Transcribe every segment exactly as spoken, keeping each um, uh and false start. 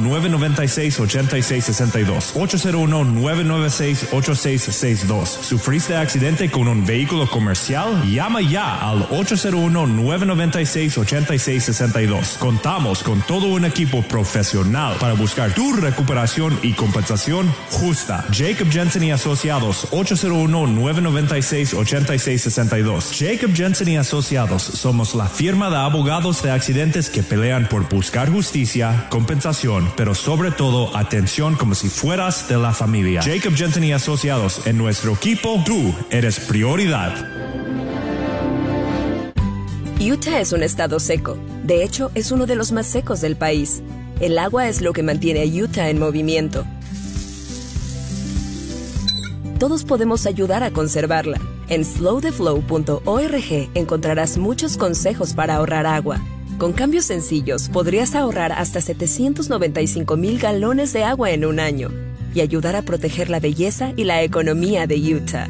nueve nueve seis, ocho seis seis dos. ocho cero uno, nueve nueve seis, ocho seis seis dos. ¿Sufriste accidente con un vehículo comercial? Llama ya al ocho cero uno, nueve nueve seis, ocho seis seis dos. Contamos con todo un equipo profesional para buscar tu recuperación y compensación justa. Jacob Jensen y Asociados, ocho cero uno, nueve nueve seis, ocho seis seis dos. Jacob Jensen y Asociados somos la firma de abogados de accidentes que pelean por buscar justicia, compensación, pero sobre todo atención como si fueras de la familia. Jacob Jensen y Asociados, en nuestro equipo, tú eres prioridad. Utah es un estado seco. De hecho, es uno de los más secos del país. El agua es lo que mantiene a Utah en movimiento. Todos podemos ayudar a conservarla. En slow the flow punto org encontrarás muchos consejos para ahorrar agua. Con cambios sencillos, podrías ahorrar hasta setecientos noventa y cinco mil galones de agua en un año y ayudar a proteger la belleza y la economía de Utah.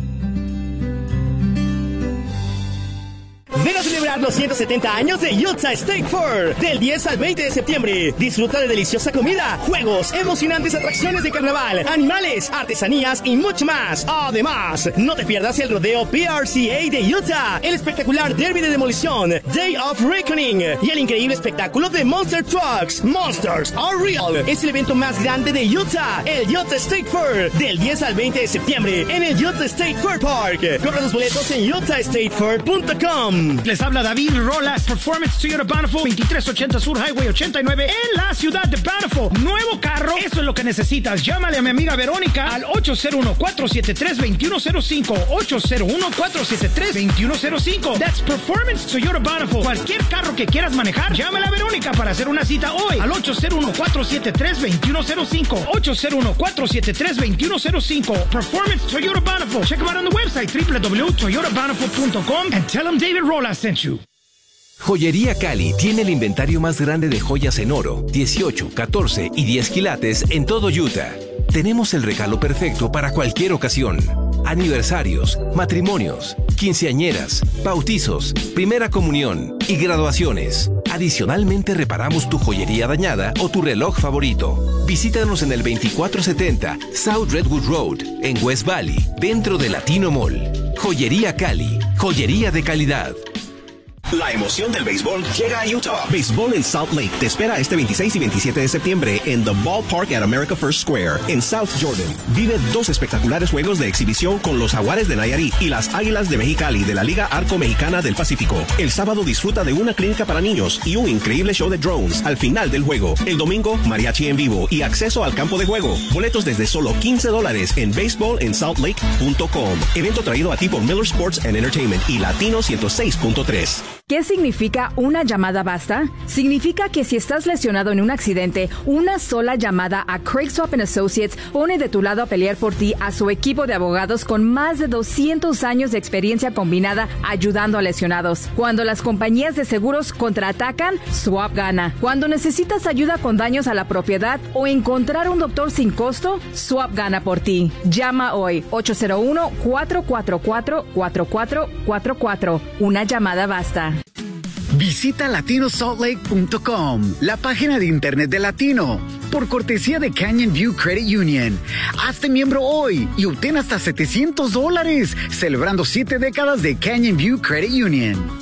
Ven a celebrar los ciento setenta años de Utah State Fair del diez al veinte de septiembre. Disfruta de deliciosa comida, juegos, emocionantes atracciones de carnaval, animales, artesanías y mucho más. Además, no te pierdas el rodeo P R C A de Utah, el espectacular derby de demolición Day of Reckoning y el increíble espectáculo de Monster Trucks. Monsters Are Real es el evento más grande de Utah, el Utah State Fair del diez al veinte de septiembre en el Utah State Fair Park. Compra los boletos en utah state fair punto com. Les habla David Rolas, Performance Toyota Bountiful, veintitrés ochenta Sur Highway ochenta y nueve en la ciudad de Bountiful. Nuevo carro, eso es lo que necesitas. Llámale a mi amiga Verónica al ocho cero uno, cuatro siete tres, dos uno cero cinco. ocho cero uno, cuatro siete tres, dos uno cero cinco. That's Performance Toyota Bountiful. Cualquier carro que quieras manejar, llámale a Verónica para hacer una cita hoy al ocho cero uno, cuatro siete tres, dos uno cero cinco. ocho cero uno, cuatro siete tres, dos uno cero cinco. Performance Toyota Bountiful. Check them out on the website w w w punto toyota bountiful punto com and tell them David Rolas sent you. Joyería Cali tiene el inventario más grande de joyas en oro, dieciocho, catorce y diez quilates en todo Utah. Tenemos el regalo perfecto para cualquier ocasión. Aniversarios, matrimonios, quinceañeras, bautizos, primera comunión y graduaciones. Adicionalmente reparamos tu joyería dañada o tu reloj favorito. Visítanos en el veinticuatro setenta South Redwood Road, en West Valley, dentro de Latino Mall. Joyería Cali, joyería de calidad. La emoción del béisbol llega a Utah. Béisbol en Salt Lake te espera este veintiséis y veintisiete de septiembre en The Ballpark at America First Square, en South Jordan. Vive dos espectaculares juegos de exhibición con los Jaguares de Nayarit y las Águilas de Mexicali de la Liga Arco Mexicana del Pacífico. El sábado disfruta de una clínica para niños y un increíble show de drones al final del juego. El domingo, mariachi en vivo y acceso al campo de juego. Boletos desde solo quince dólares en baseball en salt lake punto com. Evento traído a ti por Miller Sports and Entertainment y Latino ciento seis punto tres. ¿Qué significa una llamada basta? Significa que si estás lesionado en un accidente, una sola llamada a Craig Swap and Associates pone de tu lado a pelear por ti a su equipo de abogados con más de doscientos años de experiencia combinada ayudando a lesionados. Cuando las compañías de seguros contraatacan, Swap gana. Cuando necesitas ayuda con daños a la propiedad o encontrar un doctor sin costo, Swap gana por ti. Llama hoy ocho cero uno, cuatro cuatro cuatro, cuatro cuatro cuatro cuatro. Una llamada basta. Visita latino salt lake punto com, la página de internet de Latino, por cortesía de Canyon View Credit Union. Hazte miembro hoy y obtén hasta setecientos dólares, celebrando siete décadas de Canyon View Credit Union.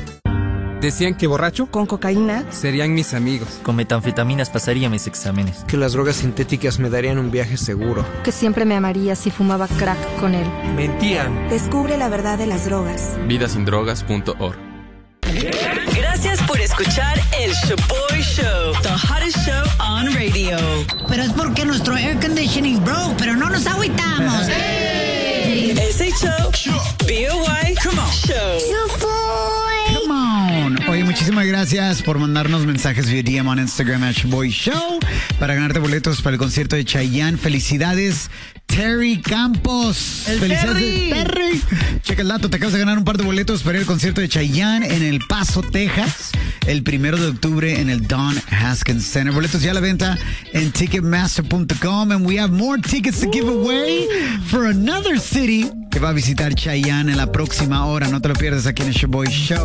Decían que borracho, con cocaína, serían mis amigos. Con metanfetaminas pasaría mis exámenes. Que las drogas sintéticas me darían un viaje seguro. Que siempre me amaría si fumaba crack con él. Mentían. Descubre la verdad de las drogas. vida sin drogas punto org. Gracias por escuchar el Shaboy Show, the hottest show on radio. Pero es porque nuestro air conditioning broke, pero no nos agüitamos. Hey. S H O B O Y Come on. Show. Shaboy. Come on. Oye, muchísimas gracias por mandarnos mensajes vía D M on Instagram at Shaboy Show para ganarte boletos para el concierto de Chayanne. Felicidades, Terry Campos. El Felicidades, Terry. Terry. Checa el dato, te acabas de ganar un par de boletos para ir al concierto de Chayanne en El Paso, Texas, el primero de octubre en el Don Haskins Center. Boletos ya a la venta en ticketmaster punto com, and we have more tickets to give away for another city que va a visitar Chayanne en la próxima hora. No te lo pierdas aquí en el Shaboy Show.